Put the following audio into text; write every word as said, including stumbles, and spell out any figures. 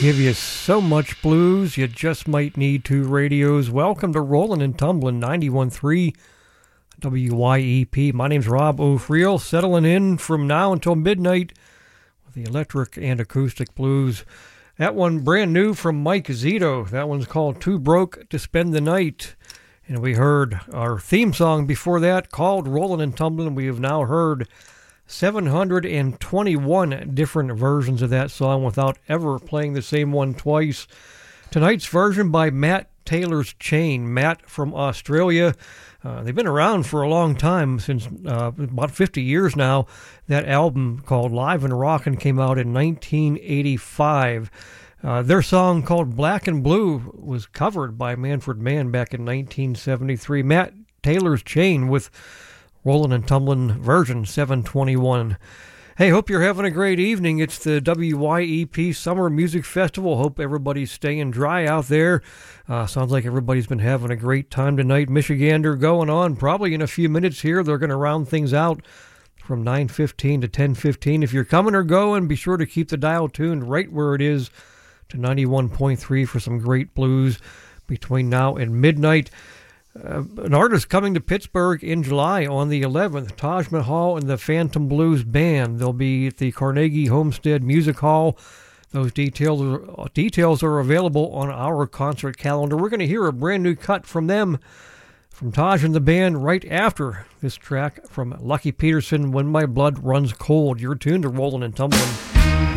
give you so much blues, you just might need two radios. Welcome to Rollin' and Tumblin' ninety-one point three W Y E P. My name's Rob O'Friel, settling in from now until midnight with the electric and acoustic blues. That one brand new from Mike Zito. That one's called Too Broke to Spend the Night. And we heard our theme song before that called Rollin' and Tumblin'. We have now heard seven hundred twenty-one different versions of that song without ever playing the same one twice. Tonight's version by Matt Taylor's Chain. Matt from Australia. Uh, they've been around for a long time, since uh, about fifty years now. That album called Live and Rockin' came out in nineteen eighty-five. Uh, their song called Black and Blue was covered by Manfred Mann back in nineteen seventy-three. Matt Taylor's Chain with Rollin' and Tumblin' version seven twenty-one. Hey, hope you're having a great evening. It's the W Y E P Summer Music Festival. Hope everybody's staying dry out there. Uh, sounds like everybody's been having a great time tonight. Michigander going on probably in a few minutes here. They're going to round things out from nine fifteen to ten fifteen. If you're coming or going, be sure to keep the dial tuned right where it is to ninety-one point three for some great blues between now and midnight. Uh, an artist coming to Pittsburgh in July on the eleventh, Taj Mahal and the Phantom Blues Band. They'll be at the Carnegie Homestead Music Hall. Those details are, details are available on our concert calendar. We're going to hear a brand new cut from them, from Taj and the band, right after this track from Lucky Peterson, When My Blood Runs Cold. You're tuned to Rollin' and Tumblin'.